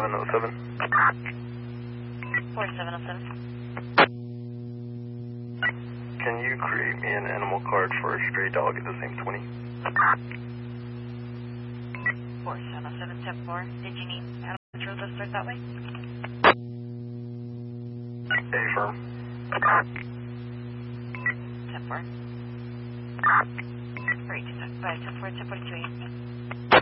4707. 4707. Can you create me an animal card for a stray dog at the same 20? 4707, 10-4. Did you need animal control to start that way? Affirm. 10-4. 10-4, 10-42.